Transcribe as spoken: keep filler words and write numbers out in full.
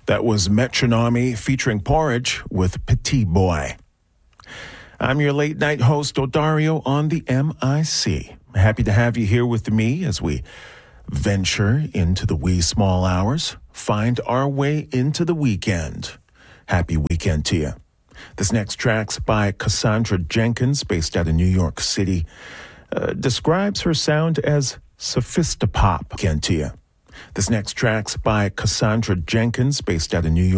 That was Metronomy featuring Porridge with Petit Boy. I'm your late night host, Odario, on the M I C. Happy to have you here with me as we venture into the wee small hours, find our way into the weekend. Happy weekend to you. This next track's by Cassandra Jenkins, based out of New York City. Uh, describes her sound as sophistopop. Weekend to you. This next track's by Cassandra Jenkins, based out of New York.